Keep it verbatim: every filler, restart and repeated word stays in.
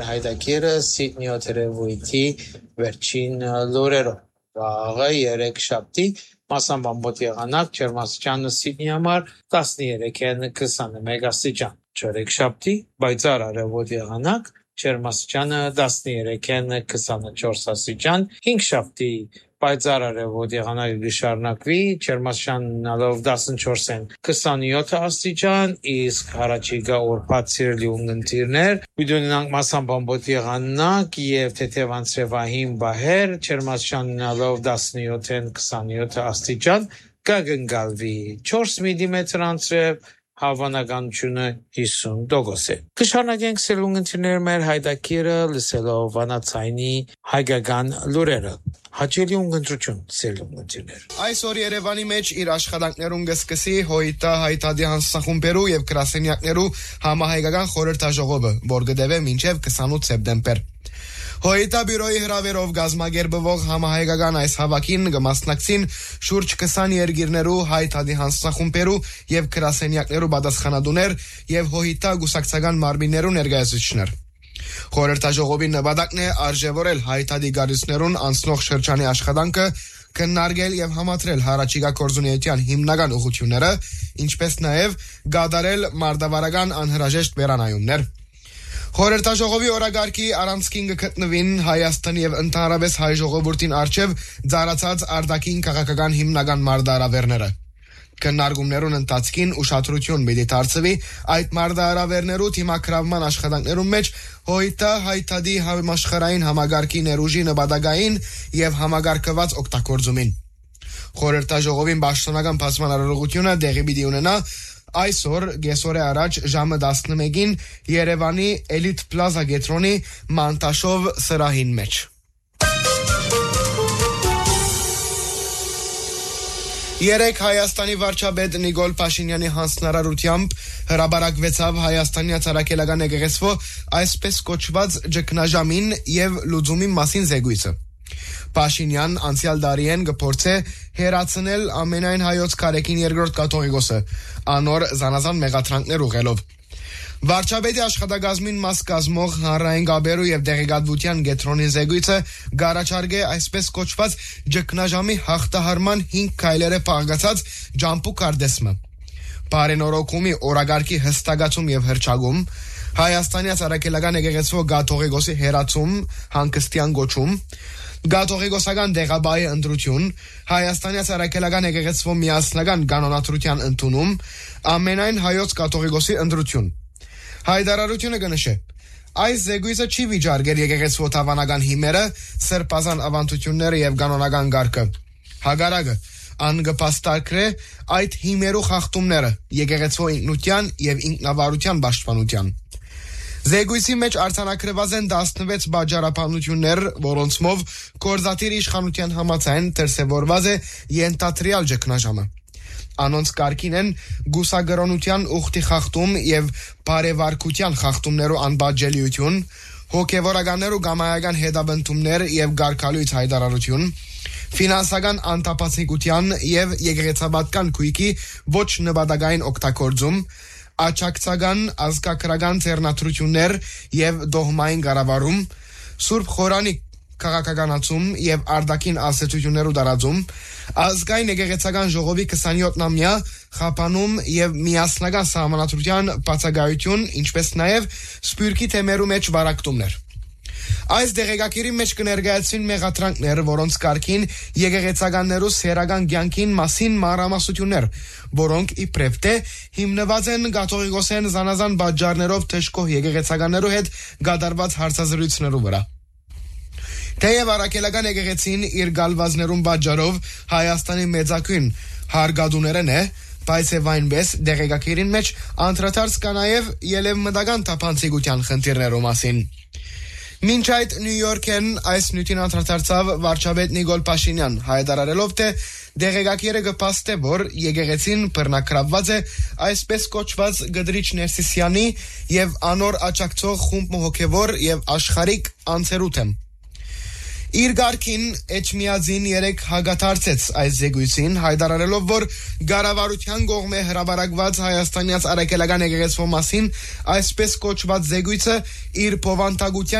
Հայդակիրը Սիդնիոթերևույթի վերջին լուրերով։ Վաղը երեքշաբթի մասամբ ամբողջ եղանակ ջերմաստիճանը Սիդնեի համար տասներեքն քսաներեք աստիճան։ Չորեքշաբթի պայծառ արևոտ եղանակ ջերմաստիճանը տասներեքն քսանչորս աստիճան։ Հինգշաբթի պայծառ արևոտ եղանակ կշարունակվի ջերմաստիճանով տասնչորսն քսանյոթ աստիճան, իսկ հառաջիկա օրբաթ սիրելի ունգընտիրներ վիդեոնանք մասամբ ամբողջ եղանակ եւ թեթև անցրևային բահեր ջերմաստիճանով տասնյոթն քսանյոթ աստիճան կգնգալվի չորս միլիմետր անցրև հավանականությունը հիսուն տոկոս է։ Կշարունակենք սելունգընտիրներ մեր հայդակիրը լսելով վանացայինի հայկական լուրերը։ Հաճելի ունգընտրություն սելունգընտիրներ։ Այսօր Երևանի մեջ իր աշխատանքներուն կսկսի ՀՕԻՏ հայտարարի հանձնախումբերու եւ գրասենյակներու համահայկական խորհրդաժողովը, որ կդեվե մինչեւ քսանութ սեպտեմբեր։ ՀՕԻՏ բյուրոյի հրավերով գազմագերբվող համահայկական այս հավաքին կմասնակցին շուրջ քսան երկիրներու հայտարարի հանձնախումբերու եւ գրասենյակներու պատասխանատուներ եւ ՀՕԻՏ գուսակցական մարմիններու ներկայացուցիչներ։ Խորհրդաժողովի նպատակն է արժևորել հայտարարի գարուսներուն անցնող շրջանի աշխատանքը, քննարկել եւ համատրել հառաջիկա գործունեության հիմնական ուղղությունները, ինչպես նաեւ գադարել մարտավարական անհրաժեշտ վերանայումներ։ Խորհրդաժողովի օրագարկի առանցքին կգտնվին Հայաստանի եւ ընդհանրապես հայ ժողովրդին արչեւ ծառացած արտաքին քաղաքական հիմնական մարտահրավերները։ Քննարկումներուն ընթացքին ուշադրություն պիտի դարձվի այդ մարտահրավերներու թիմակրավման աշխատանքներուն մեջ ՀՕԻՏ հայտարարի համաշխարհային համագարկի ներուժի նպատակային եւ համագարկված օգտագործումին։ Խորհրդաժողովին պաշտոնական բացման արարողությունը դեղի պիտի ունենա այսօր գեսօրե առաջ ժամը տասնմեկին Երևանի Elite Plaza Գետրոնի Մանտաշով սրահին մեջ։ Երեք Հայաստանի վարչապետ Նիկոլ Փաշինյանի հանձնարարությամբ հրաբարակվեցավ Հայաստանի ցարակելական եկեղեցվո այսպես կոչված ճգնաժամին եւ լուծումի մասին զեկույցը։ Փաշինյան անցյալ տարիեն կփորձե հերացնել ամենայն հայոց կարեկին երկրորդ կաթողիկոսը, անոր զանազան մեղադրանքներ ուղղելով։ Վարչապետի աշխատակազմին մաս կազմող հանրային գաբերու եւ դեղեկատվության գետրոնի զեկույցը գարաչարգե այսպես կոչված ճգնաժամի հաղթահարման հինգ քայլերը պահանջած ջամփու կարդեսմը։ Բարենորոգումի օրագարկի հստակացում եւ հրճագում, Հայաստանի ցարակելական եկեղեցվո կաթողիկոսի հերացում, հանգստյան գոչում, Գաթողիկոսական դեղաբայի ընտրություն, Հայաստանի ցարակելական եկեղեցվո միասնական կանոնադրության ընդունում, ամենայն հայոց կաթողիկոսի ընտրություն։ Հայտարարությունը կնշե. այս զեկույցը չի վիճարկել եկեղեցվո թավանական հիմերը, սրբազան ավանդությունները եւ կանոնական կարգը։ Հակառակը, ան կփաստարկրե այդ հիմերու խախտումները եկեղեցվո ինքնության եւ ինքնավարության պաշտպանության։ Զեկույցի մեջ արձանագրված են տասնվեց բաժարապանություններ, որոնցմով կորզատիր իշխանության համաձայն դրսևորված է ենթադրյալ ճգնաժամը։ Անոնց կարգին են գուսագրոնության ուխտի խախտում եւ բարեվարկության խախտումներու անբաժելիություն, հոգեվորականներու գամայական հետաբնտումներ եւ գարկալույց հայտարարություն, ֆինանսական անտապացիկության եւ եկեղեցաբատական քույքի ոչ նպատակային օգտագործում, աճակցական ազգակրական ձեռնադրություններ եւ դողմային կառավարում, Սուրբ Խորանի քաղաքականացում եւ արտաքին ասացություններու տարածում, ազգային եկեղեցական ժողովի քսանյոթամյա խափանում եւ միասնական սահմանադրության բացակայություն, ինչպես նաեւ սպյուրքի թեմերու մեջ վարակտումներ։ Այս դեղեկագիրի մեջ կներկայացվին մեղադրանքներ, որոնց կարգին եկեղեցականներու սերական կյանքին մասին մանրամասնություններ, որոնք իբրև թե հիմնված են կաթողիկոսեն զանազան բաժարներով թշկող եկեղեցականներու հետ կատարված հարցազրույցներու վրա։ Թեև առաքելական եկեղեցին իր գալվածներուն բաժարով Հայաստանի մեծակույն հարգադուներն է, բայց եւ այնպես դեղեկագիրին մեջ անդրադարձ կա նաեւ ելևմտական թափանցիկության խնդիրներու մասին։ Մինչ այդ Նյու Յորքեն այս նյութին անդրադարձավ վարչապետ Նիկոլ Փաշինյան, հայտարարելով թե դեղեկագիրը կփաստե, որ եկեղեցին բռնակրաված է այսպես կոչված Գդրիչ Ներսիսյանի եւ անոր աջակցող խումբ հոգեվոր եւ աշխարհիկ անցերութեմ։ Իր գարքին Էջմիածին երեք հագաթարցեց այս զեկույցին, հայտարարելով, որ Գարավարության կողմէ հրաբարակված Հայաստանյաց Արաքելական եկեղեցու մասին այսպես կոչված զեկույցը իր բովանդակության